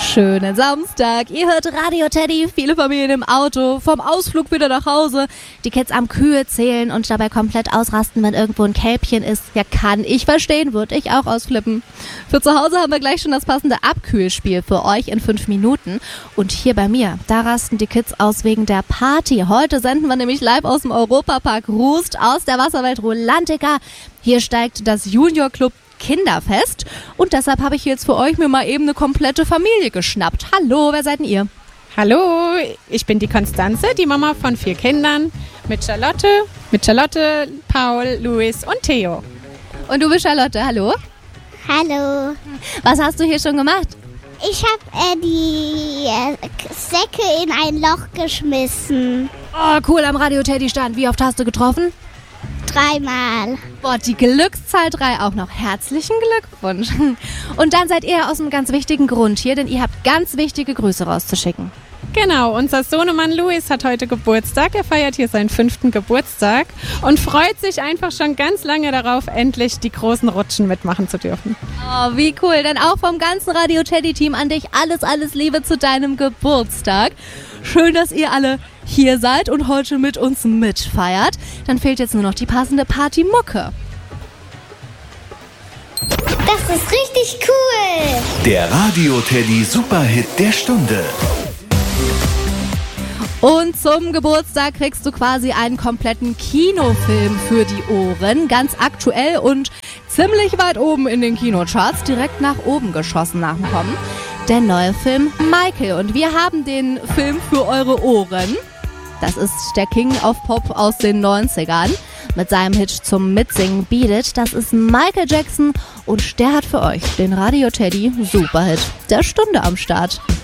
Schönen Samstag. Ihr hört Radio Teddy, viele Familien im Auto, vom Ausflug wieder nach Hause, die Kids am Kühe zählen und dabei komplett ausrasten, wenn irgendwo ein Kälbchen ist. Ja, kann ich verstehen, würde ich auch ausflippen. Für zu Hause haben wir gleich schon das passende Abkühlspiel für euch in 5 Minuten. Und hier bei mir, da rasten die Kids aus wegen der Party. Heute senden wir nämlich live aus dem Europapark Rust aus der Wasserwelt Rulantica. Hier steigt das Junior Club Kinderfest und deshalb habe ich jetzt für euch mir mal eben eine komplette Familie geschnappt. Hallo, wer seid denn ihr? Hallo, ich bin die Konstanze, die Mama von 4 Kindern mit Charlotte, Paul, Luis und Theo. Und du bist Charlotte, hallo? Hallo. Was hast du hier schon gemacht? Ich habe die Säcke in ein Loch geschmissen. Oh, cool, am Radio Teddy stand. Wie oft hast du getroffen? 3-mal. Boah, die Glückszahl 3 auch noch. Herzlichen Glückwunsch. Und dann seid ihr aus einem ganz wichtigen Grund hier, denn ihr habt ganz wichtige Grüße rauszuschicken. Genau, unser Sohnemann Luis hat heute Geburtstag. Er feiert hier seinen 5. Geburtstag und freut sich einfach schon ganz lange darauf, endlich die großen Rutschen mitmachen zu dürfen. Oh, wie cool. Dann auch vom ganzen Radio Teddy Team an dich alles Liebe zu deinem Geburtstag. Schön, dass ihr alle hier seid und heute mit uns mitfeiert. Dann fehlt jetzt nur noch die passende Partymucke. Das ist richtig cool. Der Radio Teddy Superhit der Stunde. Und zum Geburtstag kriegst du quasi einen kompletten Kinofilm für die Ohren. Ganz aktuell und ziemlich weit oben in den Kinocharts. Direkt nach oben geschossen nach dem Kommen. Der neue Film Michael. Und wir haben den Film für eure Ohren. Das ist der King of Pop aus den 90ern. Mit seinem Hit zum Mitsingen Beat It. Das ist Michael Jackson und der hat für euch den Radio Teddy Superhit der Stunde am Start.